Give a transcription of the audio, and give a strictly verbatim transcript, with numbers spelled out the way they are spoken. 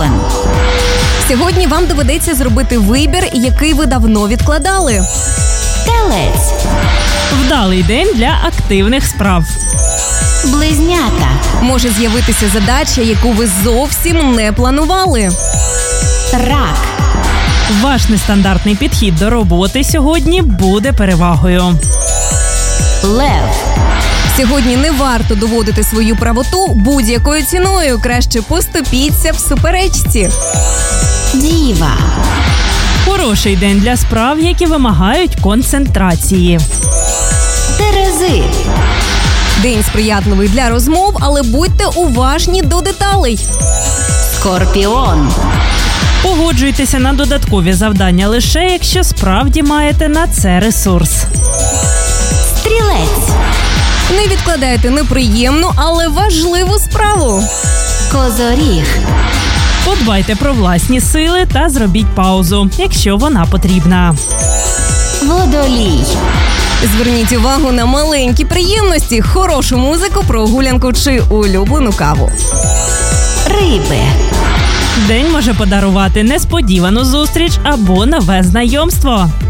Скорпіон. Сьогодні вам доведеться зробити вибір, який ви давно відкладали. Телець. Вдалий день для активних справ. Близнята. Може з'явитися задача, яку ви зовсім не планували. Рак. Ваш нестандартний підхід до роботи сьогодні буде перевагою. Лев. Сьогодні не варто доводити свою правоту будь-якою ціною. Краще поступіться в суперечці. Діва. Хороший день для справ, які вимагають концентрації. Терези. День сприятливий для розмов, але будьте уважні до деталей. Скорпіон. Погоджуйтеся на додаткові завдання лише, якщо справді маєте на це ресурс. Стрілець. Не відкладайте неприємну, але важливу справу. Козоріг. Подбайте про власні сили та зробіть паузу, якщо вона потрібна. Водолій. Зверніть увагу на маленькі приємності, хорошу музику, прогулянку чи улюблену каву. Риби. День може подарувати несподівану зустріч або нове знайомство.